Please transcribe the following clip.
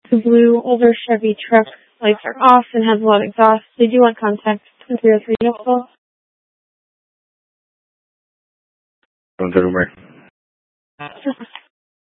The blue older Chevy truck lights are off and has a lot of exhaust. They do want contact with 303 vehicle. Don't do it.